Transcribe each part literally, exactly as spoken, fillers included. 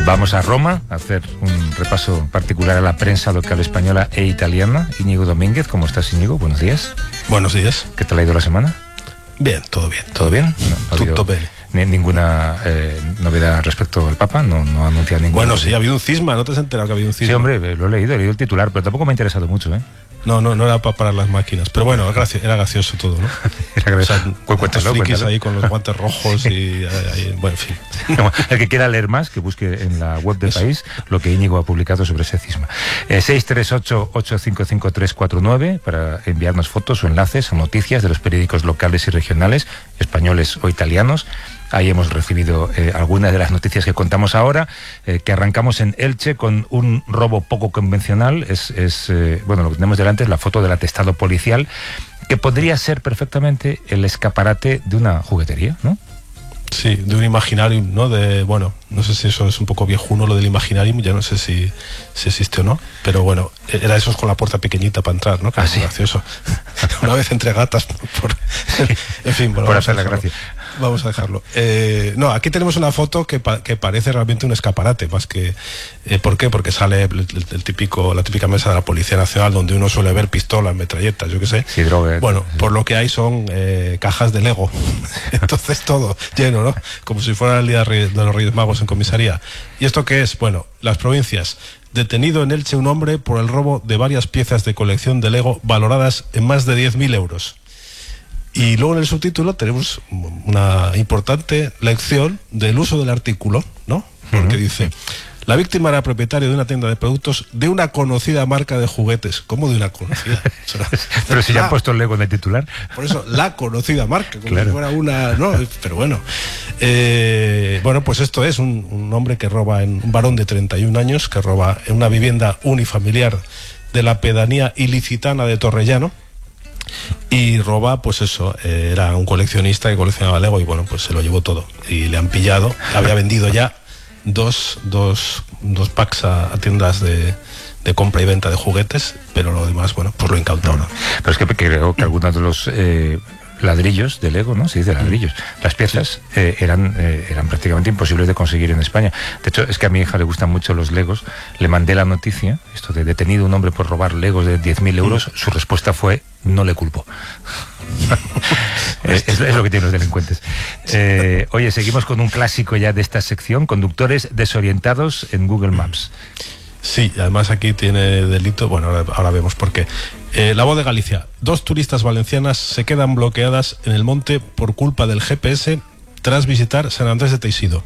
Vamos a Roma a hacer un repaso particular a la prensa local española e italiana. Íñigo Domínguez, ¿cómo estás, Íñigo? Buenos días. Buenos días. ¿Qué tal ha ido la semana? Bien, todo bien. ¿Todo bien? No, no Tutto bene. Ni, ninguna eh, novedad respecto al Papa, no, no ha anunciado ninguna. Bueno, sí, ha habido un cisma, ¿no te has enterado que ha habido un cisma? Sí, hombre, lo he leído, he leído el titular, pero tampoco me ha interesado mucho, ¿eh? No, no, no era para parar las máquinas, pero bueno, era gracioso todo, ¿no? Era gracioso. O sea, cuéntalo, frikis ahí con los guantes rojos y ahí, bueno, en fin. El que quiera leer más, que busque en la web del País lo que Íñigo ha publicado sobre ese cisma. Eh, seis tres ocho, ocho cinco cinco, tres cuatro nueve para enviarnos fotos o enlaces o noticias de los periódicos locales y regionales, españoles o italianos. Ahí hemos recibido eh, algunas de las noticias que contamos ahora, eh, que arrancamos en Elche con un robo poco convencional. Es, es eh, bueno, lo que tenemos delante es la foto del atestado policial, que podría ser perfectamente el escaparate de una juguetería, ¿no? Sí, de un Imaginarium, ¿no? De, bueno, no sé si eso es un poco viejuno, lo del Imaginarium, ya no sé si, si existe o no, pero bueno, era esos con la puerta pequeñita para entrar, ¿no? Que ah, es sí. gracioso. Una vez entre gatas, por, en fin, bueno, por hacer la gracia. Vamos a dejarlo. Eh, no, aquí tenemos una foto que, pa que parece realmente un escaparate, más que... Eh, ¿Por qué? Porque sale el, el, el típico, la típica mesa de la Policía Nacional, donde uno suele ver pistolas, metralletas, yo qué sé. Sí, droga. Bueno, por lo que hay son eh, cajas de Lego. Entonces todo lleno, ¿no? Como si fuera el día de los Reyes Magos en comisaría. ¿Y esto qué es? Bueno, las provincias. Detenido en Elche un hombre por el robo de varias piezas de colección de Lego valoradas en más de diez mil euros. Y luego en el subtítulo tenemos una importante lección del uso del artículo, ¿no? Porque uh-huh. dice, la víctima era propietario de una tienda de productos de una conocida marca de juguetes. ¿Cómo de una conocida? O sea, pero si ya han puesto el Lego en el titular. Por eso, la conocida marca, como claro. si fuera una... ¿no? Pero bueno, eh, bueno, pues esto es un, un hombre que roba, en, un varón de treinta y un años, que roba en una vivienda unifamiliar de la pedanía ilicitana de Torrellano. Y roba, pues eso, eh, era un coleccionista que coleccionaba Lego y bueno, pues se lo llevó todo. Y le han pillado, había vendido ya dos, dos, dos packs a, a tiendas de, de compra y venta de juguetes, pero lo demás, bueno, pues lo incautaron. Pero es que creo que algunos de los... Eh... ladrillos de Lego, ¿no? Se dice ladrillos. Las piezas sí. eh, eran, eh, eran prácticamente imposibles de conseguir en España. De hecho, es que a mi hija le gustan mucho los Legos. Le mandé la noticia, esto de detenido un hombre por robar Legos de diez mil euros. Mm. Su respuesta fue, no le culpo. es, es, es lo que tienen los delincuentes. Eh, oye, seguimos con un clásico ya de esta sección, conductores desorientados en Google Maps. Sí, además aquí tiene delito, bueno, ahora, ahora vemos por qué. Eh, La Voz de Galicia. Dos turistas valencianas se quedan bloqueadas en el monte por culpa del G P S tras visitar San Andrés de Teixido.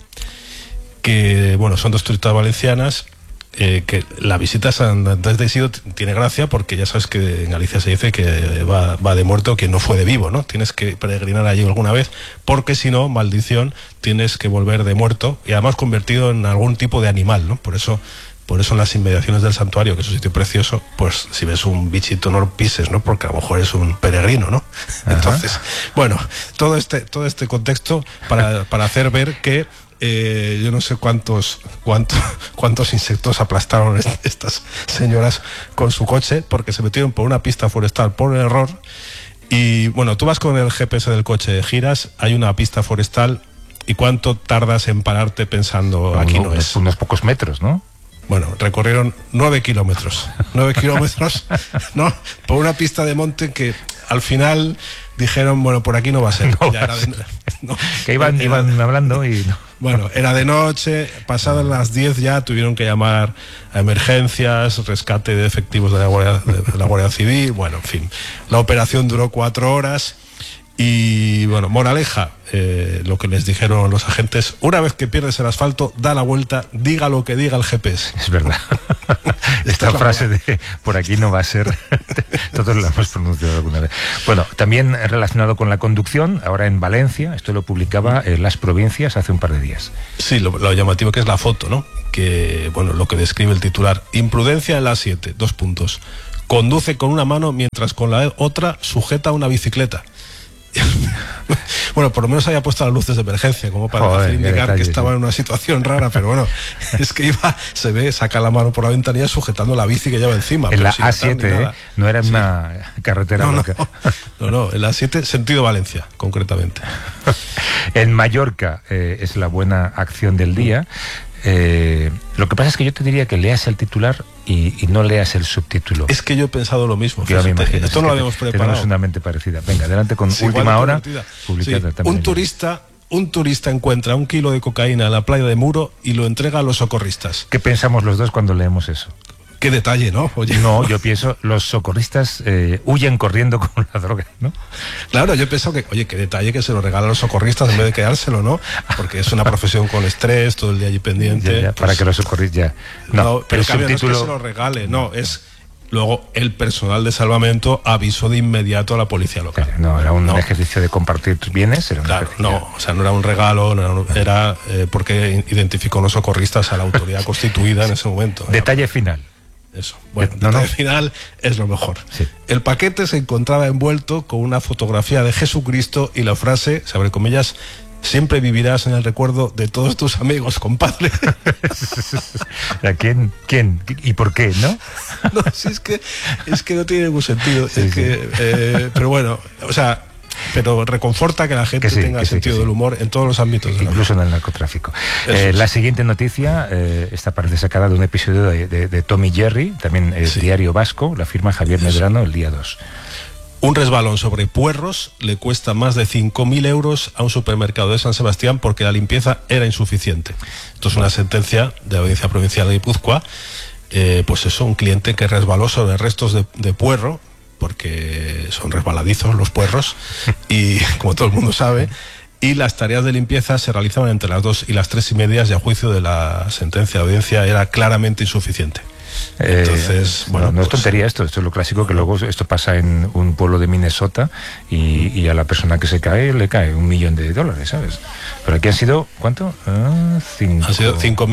Que, bueno, son dos turistas valencianas, eh, que la visita a San Andrés de Teixido tiene gracia porque ya sabes que en Galicia se dice que va, va de muerto quien no fue de vivo, ¿no? Tienes que peregrinar allí alguna vez, porque si no, maldición, tienes que volver de muerto y además convertido en algún tipo de animal, ¿no? Por eso... Por eso en las inmediaciones del santuario, que es un sitio precioso, pues si ves un bichito no lo pises, ¿no? Porque a lo mejor es un peregrino, ¿no? Ajá. Entonces, bueno, todo este, todo este contexto para, para hacer ver que eh, yo no sé cuántos, cuántos, cuántos insectos aplastaron estas señoras con su coche, porque se metieron por una pista forestal por error. Y bueno, tú vas con el G P S del coche, giras, hay una pista forestal, ¿y cuánto tardas en pararte pensando, aquí no, no es? Unos pocos metros, ¿no? Bueno, recorrieron nueve kilómetros, nueve kilómetros, ¿no? Por una pista de monte que al final dijeron, bueno, por aquí no va a ser. No, ya era de, no, que iban, era, iban hablando y... No. Bueno, era de noche, pasadas las diez ya tuvieron que llamar a emergencias, rescate de efectivos de la Guardia, de la Guardia Civil, bueno, en fin. La operación duró cuatro horas. Y bueno, moraleja, eh, lo que les dijeron los agentes, una vez que pierdes el asfalto, da la vuelta, diga lo que diga el G P S. Es verdad. Esta es frase buena. De por aquí no va a ser, todos la hemos pronunciado alguna vez. Bueno, también relacionado con la conducción, ahora en Valencia, esto lo publicaba en Las Provincias hace un par de días. Sí, lo, lo llamativo que es la foto, ¿no? Que, bueno, lo que describe el titular, imprudencia en la A siete, dos puntos. Conduce con una mano mientras con la otra sujeta una bicicleta. Bueno, por lo menos había puesto las luces de emergencia, como para Joder, hacer indicar detalle, que estaba sí. en una situación rara, pero bueno, es que iba, se ve, saca la mano por la ventanilla sujetando la bici que lleva encima. En la sin A siete, ¿eh? No era en sí. una carretera no, loca. No, no, no, en la A siete, sentido Valencia, concretamente. En Mallorca eh, es la buena acción del día. Eh, lo que pasa es que yo te diría que leas el titular y, y no leas el subtítulo. Es que yo he pensado lo mismo. Yo me imagino. Esto no lo habíamos preparado. Tenemos una mente parecida. Venga, adelante con sí, Última Hora. Publicada sí. Un turista... Un turista encuentra un kilo de cocaína en la playa de Muro y lo entrega a los socorristas. ¿Qué pensamos los dos cuando leemos eso? Qué detalle, ¿no? Oye. No, yo pienso, los socorristas eh, huyen corriendo con la droga, ¿no? Claro, yo pienso que, oye, qué detalle que se lo regala a los socorristas en vez de quedárselo, ¿no? Porque es una profesión con estrés, todo el día allí pendiente. Ya, ya, pues, para que los socorristas ya. No, no pero el subtítulo... no es que se lo regale, no, es... Luego, el personal de salvamento avisó de inmediato a la policía local. No, era un no. ejercicio de compartir bienes. Era un claro, ejercicio... no, o sea, no era un regalo, no era, un, era eh, porque identificó a los socorristas a la autoridad constituida en ese momento. Detalle final. Eso. Bueno, no, el no. final es lo mejor. Sí. El paquete se encontraba envuelto con una fotografía de Jesucristo y la frase, se abre comillas, siempre vivirás en el recuerdo de todos tus amigos, compadre. ¿A quién? ¿Quién? ¿Y por qué? ¿No? No, sí, es que, es que no tiene ningún sentido. Sí, es sí. que, eh, pero bueno, o sea, pero reconforta que la gente que sí, tenga que sí, sentido que sí. del humor en todos los ámbitos. De Incluso en el narcotráfico. Eh, es. La siguiente noticia, eh, esta parece sacada de un episodio de, de, de Tom y Jerry, también el Sí. Diario Vasco, la firma Javier Eso. Medrano, el día dos. Un resbalón sobre puerros le cuesta más de cinco mil euros a un supermercado de San Sebastián porque la limpieza era insuficiente. Esto es una sentencia de la Audiencia Provincial de Guipúzcoa. Eh, pues eso, un cliente que resbaló sobre restos de, de puerro, porque son resbaladizos los puerros, y como todo el mundo sabe, y las tareas de limpieza se realizaban entre las dos y las tres y media, y a juicio de la sentencia de audiencia era claramente insuficiente. Entonces, eh, bueno, no, no es pues, tontería esto, esto es lo clásico, que luego esto pasa en un pueblo de Minnesota y, y a la persona que se cae le cae un millón de dólares, ¿sabes? Pero aquí han sido, ¿cuánto? Ah, cinco... Han sido cinco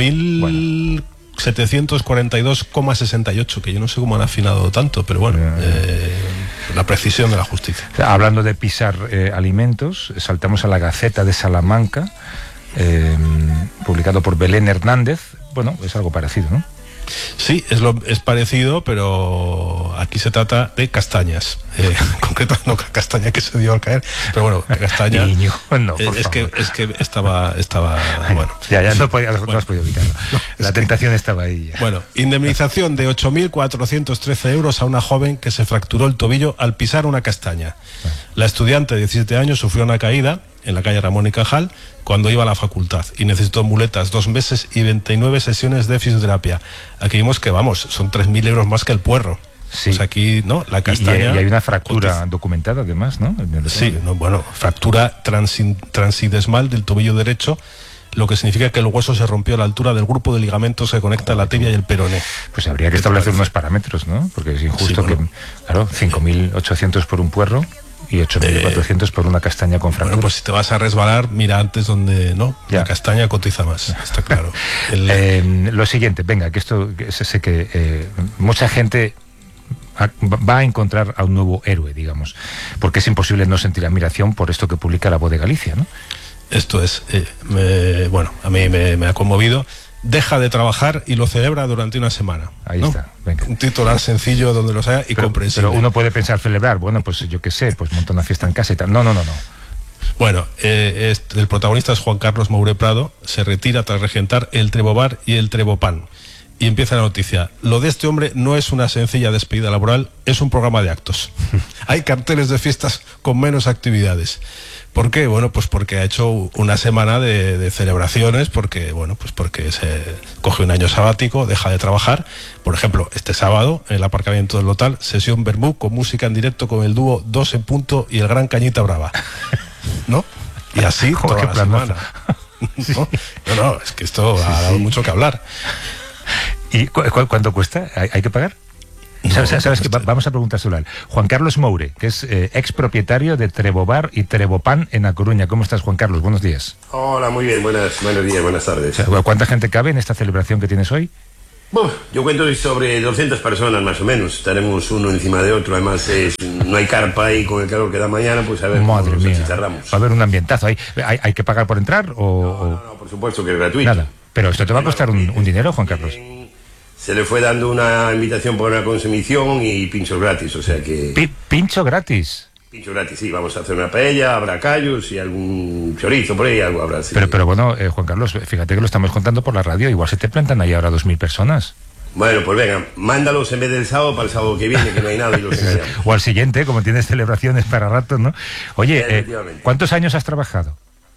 mil setecientos cuarenta y dos coma sesenta y ocho, que yo no sé cómo han afinado tanto, pero bueno, eh, la precisión de la justicia. Hablando de pisar eh, alimentos, saltamos a la Gaceta de Salamanca, eh, publicado por Belén Hernández. Bueno, es algo parecido, ¿no? Sí, es, lo, es parecido, pero aquí se trata de castañas. Eh, en concreto, no castaña que se dio al caer, pero bueno, castaña. Niño, no, por es, favor. que, es que estaba, estaba bueno. Ya, ya sí, no, podía, no bueno, has podido evitarlo. no, La tentación que, estaba ahí. Ya. Bueno, indemnización de ocho mil cuatrocientos trece euros a una joven que se fracturó el tobillo al pisar una castaña. La estudiante de diecisiete años sufrió una caída en la calle Ramón y Cajal cuando iba a la facultad y necesitó muletas dos meses y veintinueve sesiones de fisioterapia. Aquí vimos que, vamos, son tres mil euros más que el puerro. Sí. Pues aquí, ¿no? La castaña... Y, y hay una fractura documentada, además, ¿no? Sí, no, bueno, fractura transi, transidesmal del tobillo derecho, lo que significa que el hueso se rompió a la altura del grupo de ligamentos que conecta la tibia y el peroné. Pues habría que establecer unos parámetros, ¿no? Porque es injusto sí, bueno, que, claro, cinco mil ochocientos por un puerro y ocho mil cuatrocientos eh, por una castaña con fractura. Bueno, pues si te vas a resbalar, mira antes donde, ¿no? Ya. La castaña cotiza más, está claro. El... Eh, lo siguiente, venga, que esto, que sé que eh, mucha gente va a encontrar a un nuevo héroe, digamos, porque es imposible no sentir admiración por esto que publica La Voz de Galicia, ¿no? Esto es, eh, me, bueno, a mí me, me ha conmovido. Deja de trabajar y lo celebra durante una semana. Ahí ¿no? está, venga. Un titular sencillo donde los haya y pero, comprensible. Pero uno puede pensar celebrar, bueno, pues yo qué sé, pues monta una fiesta en casa y tal. No, no, no, no. Bueno, eh, este, el protagonista es Juan Carlos Moure Prado, se retira tras regentar el Trebobar y el Trebopan. Y empieza la noticia. Lo de este hombre no es una sencilla despedida laboral, es un programa de actos. Hay carteles de fiestas con menos actividades. ¿Por qué? Bueno, pues porque ha hecho una semana de, de celebraciones, porque, bueno, pues porque se coge un año sabático, deja de trabajar. Por ejemplo, este sábado, en el aparcamiento del Lotal, sesión Bermú con música en directo con el dúo Dos en Punto y el Gran Cañita Brava. ¿No? Y así toda la semana. ¿No? no, no, es que esto sí, ha dado sí. mucho que hablar. ¿Y cu cu cuánto cuesta? ¿Hay, hay que pagar? No, ¿Sabes, sabes no, que vamos a preguntárselo a él? Juan Carlos Moure, que es eh, ex propietario de Trebobar y Trebopan en A Coruña. ¿Cómo estás, Juan Carlos? Buenos días. Hola, muy bien. Buenas, buenos días, buenas tardes. O sea, ¿cuánta gente cabe en esta celebración que tienes hoy? Bueno, yo cuento sobre doscientas personas más o menos. Estaremos uno encima de otro. Además, es, no hay carpa y con el calor que da mañana, pues a ver Madre cómo mía. nos achicharramos. Va a haber un ambientazo ahí. ¿Hay, hay que pagar por entrar o...? No, no, no, por supuesto que es gratuito. Nada. Pero esto te va a costar un, un dinero, Juan Carlos. Se le fue dando una invitación por una consumición y pinchos gratis, o sea que... P pincho gratis. Pincho gratis, sí, vamos a hacer una paella, habrá callos y algún chorizo por ahí, algo habrá. Sí. Pero, pero bueno, eh, Juan Carlos, fíjate que lo estamos contando por la radio, igual se te plantan ahí ahora dos mil personas. Bueno, pues venga, mándalos en vez del sábado para el sábado que viene, que no hay nada y los engañamos. O al siguiente, como tienes celebraciones para rato, ¿no? Oye, eh, ¿cuántos años has trabajado?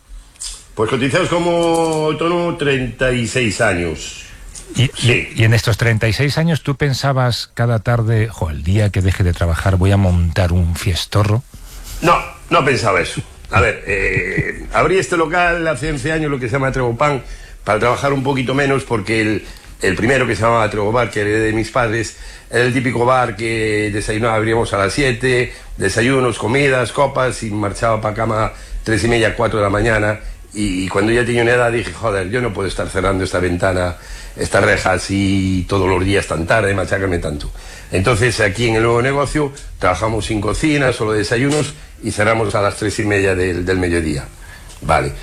Pues cotizados como autónomo treinta y seis años. Y, sí. y, y en estos treinta y seis años, ¿tú pensabas cada tarde, jo, el día que deje de trabajar voy a montar un fiestorro? No, no pensaba eso. A ver, eh, abrí este local hace once años, lo que se llama Trebopan, para trabajar un poquito menos, porque el, el primero, que se llamaba Trebobar, que era de mis padres, era el típico bar que desayunaba, abríamos a las siete, desayunos, comidas, copas, y marchaba para cama tres y media, cuatro de la mañana. Y cuando ya tenía una edad dije, joder, yo no puedo estar cerrando esta ventana, estas rejas y todos los días tan tarde, machacarme tanto. Entonces aquí en el nuevo negocio trabajamos sin cocina, solo desayunos, y cerramos a las tres y media del, del mediodía. Vale.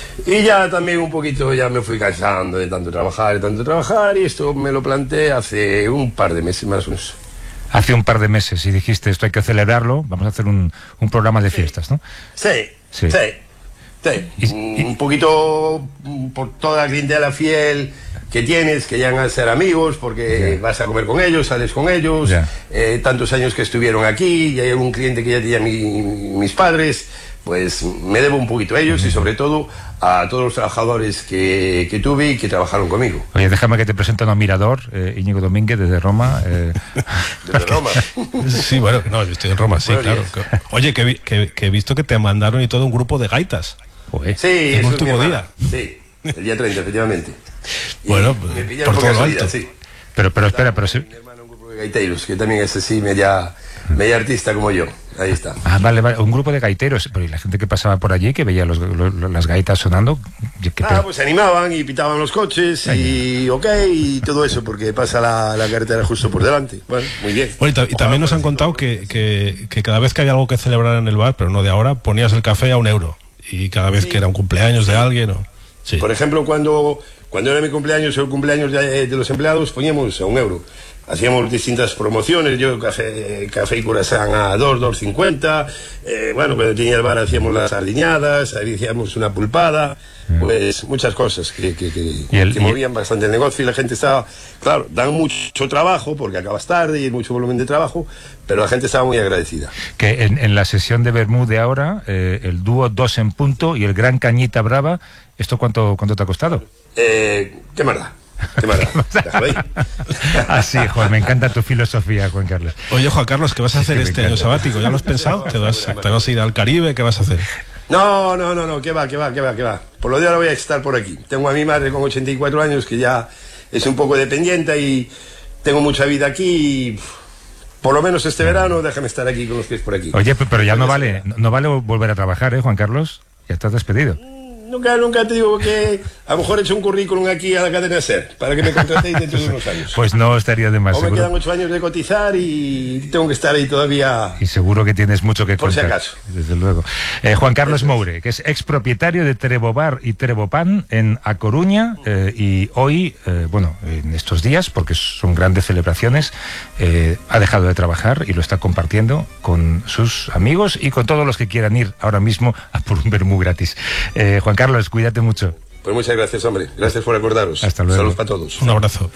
Y ya también un poquito ya me fui cansando de tanto trabajar, de tanto trabajar, y esto me lo planteé hace un par de meses más o menos. Hace un par de meses, y dijiste, esto hay que celebrarlo, vamos a hacer un, un programa de fiestas, ¿no? Sí, sí. sí. Sí, y, y, un poquito por toda la clientela fiel que tienes, que llegan a ser amigos, porque yeah. vas a comer con ellos, sales con ellos, yeah. eh, tantos años que estuvieron aquí, y hay algún cliente que ya tenía mi, mis padres, pues me debo un poquito a ellos, uh-huh. y sobre todo a todos los trabajadores que, que tuve y que trabajaron conmigo. Oye, déjame que te presente a un admirador, eh, Íñigo Domínguez, desde Roma. Eh. ¿Desde Roma? Sí, bueno, no, yo estoy en Roma, sí, bueno, claro. Oye, que, que, que he visto que te mandaron y todo un grupo de gaitas. Joder, sí, el último día. Sí, el día treinta, efectivamente. Bueno, por todo lo alto. Sí. Pero, pero espera, pero sí. Mi hermano, un grupo de gaiteros, que también es así, media, media artista como yo. Ahí está. Ah, vale, vale, un grupo de gaiteros. Pero ¿y la gente que pasaba por allí, que veía los, los, las gaitas sonando? Ah, pues se animaban y pitaban los coches y ok, y todo eso, porque pasa la, la carretera justo por delante. Bueno, muy bien. Bueno, y, y también nos han contado que, que, que cada vez que había algo que celebrar en el bar, pero no de ahora, ponías el café a un euro. Y cada vez sí. que era un cumpleaños de alguien, ¿no? Sí. Por ejemplo, cuando, cuando era mi cumpleaños o el cumpleaños de, de los empleados, poníamos a un euro. Hacíamos distintas promociones, yo café, café y curasán a dos, dos cincuenta, eh, bueno, cuando tenía el bar hacíamos las sardiñadas, hacíamos una pulpada, pues muchas cosas que, que, que, el, que movían bastante el negocio, y la gente estaba, claro, dan mucho trabajo porque acabas tarde y hay mucho volumen de trabajo, pero la gente estaba muy agradecida. Que en, en la sesión de Bermud de ahora, eh, el dúo Dos en Punto y el Gran Cañita Brava, ¿esto cuánto, cuánto te ha costado? Eh, ¿Qué más da? ¿Qué más da? Así, Juan, me encanta tu filosofía, Juan Carlos. Oye, Juan Carlos, ¿qué vas a hacer sí, este año sabático? ¿Ya lo has pensado? ¿Te vas, ¿Te vas a ir al Caribe? ¿Qué vas a hacer? No, no, no, no, que va, que va, que va, que va. Por lo de ahora voy a estar por aquí. Tengo a mi madre con ochenta y cuatro años, que ya es un poco dependiente, y tengo mucha vida aquí, y por lo menos este verano déjame estar aquí con los pies por aquí. Oye, pero ya no vale, no vale volver a trabajar, ¿eh, Juan Carlos? Ya estás despedido. Nunca, nunca te digo que a lo mejor he hecho un currículum aquí a la cadena SER para que me contratéis dentro de unos años. Pues no estaría de más. O me quedan ocho años de cotizar y tengo que estar ahí todavía. Y seguro que tienes mucho que por contar. Si acaso. Desde luego. Eh, Juan Carlos Moure, que es expropietario de Trebobar y Trebopan en A Coruña, eh, y hoy, eh, bueno, en estos días, porque son grandes celebraciones, eh, ha dejado de trabajar y lo está compartiendo con sus amigos y con todos los que quieran ir ahora mismo a por un vermú gratis. Eh, Juan Carlos, cuídate mucho. Pues muchas gracias, hombre. Gracias por acordaros. Hasta luego. Saludos para todos. Un abrazo.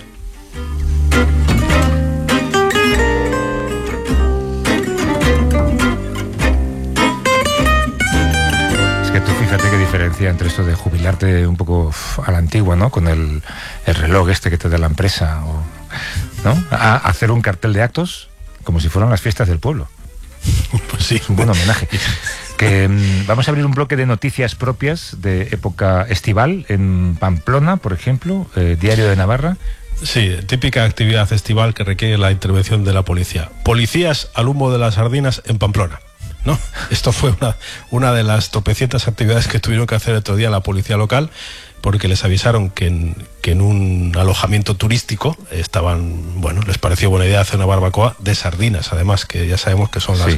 Es que tú fíjate qué diferencia entre esto de jubilarte un poco uf, a la antigua, ¿no? Con el, el reloj este que te da la empresa, o, ¿no? A hacer un cartel de actos como si fueran las fiestas del pueblo. Pues sí. Es un buen homenaje. Que um, vamos a abrir un bloque de noticias propias de época estival en Pamplona, por ejemplo, eh, Diario de Navarra. Sí, típica actividad estival que requiere la intervención de la policía. Policías al humo de las sardinas en Pamplona, ¿no? Esto fue una, una de las tropecientas actividades que tuvieron que hacer otro día la policía local, porque les avisaron que en, que en un alojamiento turístico estaban, bueno, les pareció buena idea hacer una barbacoa de sardinas, además, que ya sabemos que son las, sí.